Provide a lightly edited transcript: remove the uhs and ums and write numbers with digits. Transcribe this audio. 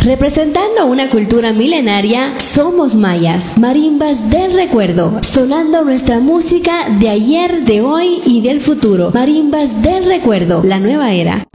Representando una cultura milenaria, somos mayas, marimbas del recuerdo, sonando nuestra música de ayer, de hoy y del futuro. Marimbas del recuerdo, la nueva era.